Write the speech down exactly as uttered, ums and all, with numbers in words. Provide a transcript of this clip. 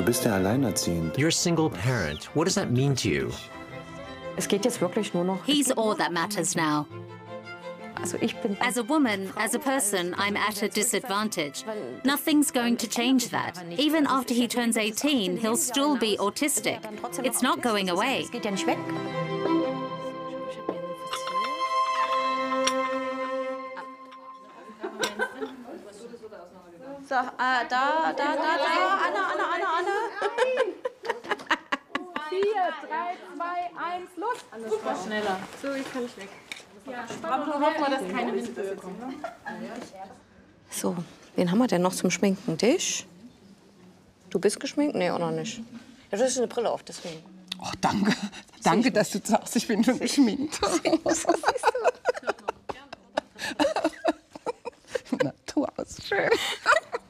Du bist ja alleinerziehend. You're a single parent. What does that mean to you? Es geht jetzt wirklich nur noch... He's all that matters now. Also ich bin... As a woman, as a person, I'm at a disadvantage. Nothing's going to change that. Even after he turns eighteen, he'll still be autistic. It's not going away. Es geht ja nicht weg. So, äh, da, da, da, da, Anna, Anna, Anna, Anna. vier, drei, zwei, eins, los! Das war schneller. So, ich kann nicht weg. Ja, aber hoffen wir, dass keine Windböe kommt. Ne? So, wen haben wir denn noch zum Schminken? Dich? Du bist geschminkt? Nee, auch noch nicht. Ja, du hast eine Brille auf, deswegen. Oh, danke. Danke, dass du sagst, ich bin schon geschminkt. Natur ist schön.